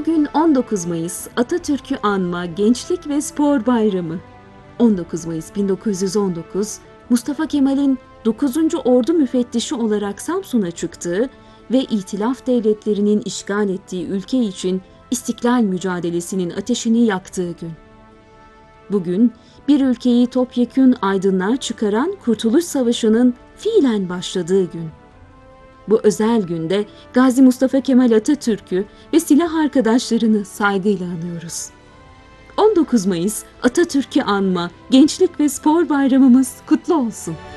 Bugün 19 Mayıs Atatürk'ü anma Gençlik ve Spor Bayramı. 19 Mayıs 1919, Mustafa Kemal'in 9. Ordu müfettişi olarak Samsun'a çıktığı ve İtilaf devletlerinin işgal ettiği ülke için istiklal mücadelesinin ateşini yaktığı gün. Bugün bir ülkeyi topyekün aydınlığa çıkaran Kurtuluş Savaşı'nın fiilen başladığı gün. Bu özel günde Gazi Mustafa Kemal Atatürk'ü ve silah arkadaşlarını saygıyla anıyoruz. 19 Mayıs Atatürk'ü anma Gençlik ve Spor Bayramımız kutlu olsun.